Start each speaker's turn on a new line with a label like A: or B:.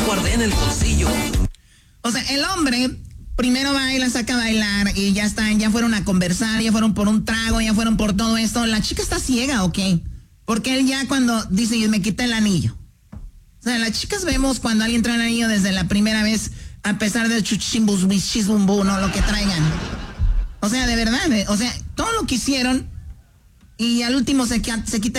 A: guardé en el bolsillo.
B: O sea, el hombre primero va y la saca a bailar y ya están, ya fueron a conversar, ya fueron por un trago, ya fueron por todo esto. ¿La chica está ciega o qué? Porque él ya cuando dice, yo me quita el anillo. O sea, las chicas vemos cuando alguien trae un anillo desde la primera vez, a pesar del chuchimbus, bichizbumbu, no lo que traigan. O sea, de verdad, o sea, todo lo que hicieron y al último se quita